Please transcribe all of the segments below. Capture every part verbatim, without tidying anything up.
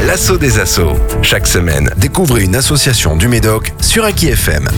l'assaut des assos. Chaque semaine, découvrez une association du Médoc sur Aki F M.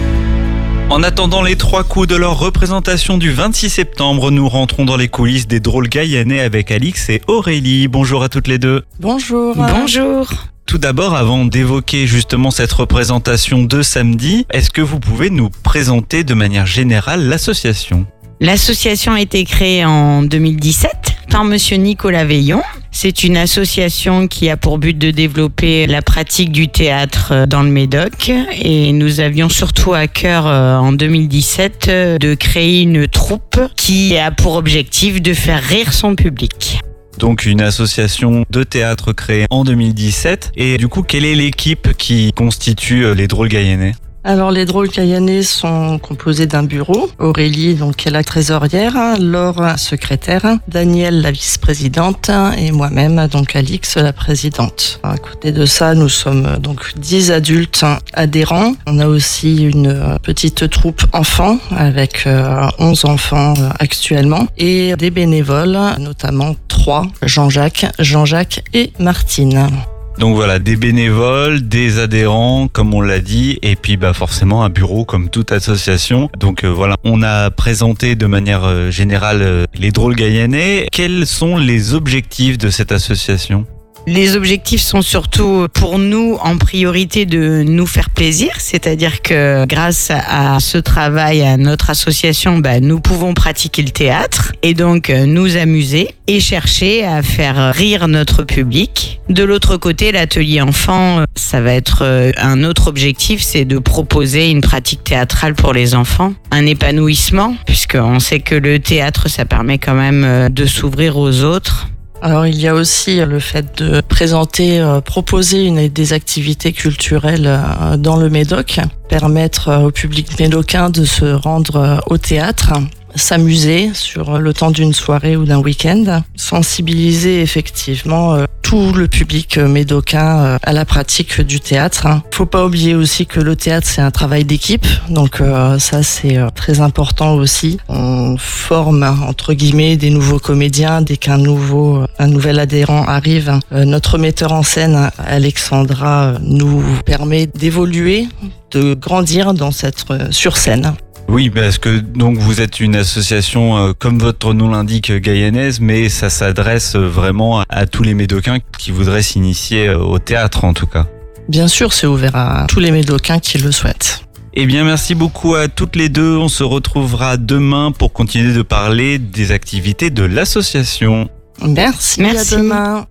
En attendant les trois coups de leur représentation du vingt-six septembre, nous rentrons dans les coulisses des drôles gaillanais avec Alix et Aurélie. Bonjour à toutes les deux. Bonjour. Bonjour. Tout d'abord, avant d'évoquer justement cette représentation de samedi, est-ce que vous pouvez nous présenter de manière générale l'association ? L'association a été créée en deux mille dix-sept par monsieur Nicolas Veillon. C'est une association qui a pour but de développer la pratique du théâtre dans le Médoc et nous avions surtout à cœur en deux mille dix-sept de créer une troupe qui a pour objectif de faire rire son public. Donc une association de théâtre créée en deux mille dix-sept. Et du coup, quelle est l'équipe qui constitue les drôles gaillanais ? Alors les drôles gaillanais sont composés d'un bureau. Aurélie, donc, qui est la trésorière, Laure, secrétaire, Danielle, la vice-présidente, et moi-même, donc Alix, la présidente. À côté de ça, nous sommes donc dix adultes adhérents. On a aussi une petite troupe enfants avec onze enfants actuellement et des bénévoles, notamment trois, Jean-Jacques, Jean-Jacques et Martine. Donc voilà, des bénévoles, des adhérents, comme on l'a dit, et puis bah forcément un bureau comme toute association. Donc euh, voilà, on a présenté de manière euh, générale euh, les drôles gaillanais. Quels sont les objectifs de cette association ? Les objectifs sont surtout pour nous en priorité de nous faire plaisir, c'est-à-dire que grâce à ce travail, à notre association, bah, nous pouvons pratiquer le théâtre et donc nous amuser et chercher à faire rire notre public. De l'autre côté, l'atelier enfant, ça va être un autre objectif, c'est de proposer une pratique théâtrale pour les enfants, un épanouissement, puisqu'on sait que le théâtre, ça permet quand même de s'ouvrir aux autres. Alors il y a aussi le fait de présenter, euh, proposer une, des activités culturelles euh, dans le Médoc, permettre euh, au public médocain de se rendre euh, au théâtre, s'amuser sur le temps d'une soirée ou d'un week-end, sensibiliser effectivement euh, tout le public médocain euh, à la pratique du théâtre. Faut pas oublier aussi que le théâtre c'est un travail d'équipe, donc euh, ça c'est euh, très important aussi. On forme entre guillemets des nouveaux comédiens dès qu'un nouveau, un nouvel adhérent arrive. Euh, notre metteur en scène Alexandra nous permet d'évoluer, de grandir dans cette euh, sur scène. Oui, parce que donc vous êtes une association, euh, comme votre nom l'indique, gaillanaise, mais ça s'adresse vraiment à, à tous les Médocains qui voudraient s'initier au théâtre en tout cas. Bien sûr, c'est ouvert à tous les Médocains qui le souhaitent. Eh bien, merci beaucoup à toutes les deux. On se retrouvera demain pour continuer de parler des activités de l'association. Merci, Merci. À demain.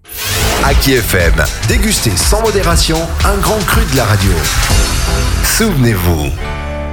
Aki F M, dégustez sans modération un grand cru de la radio. Souvenez-vous.